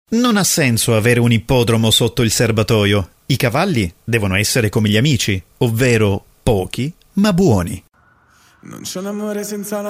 Non ha senso avere un ippodromo sotto il serbatoio. I cavalli devono essere come gli amici, ovvero pochi ma buoni. Non c'è un amore senza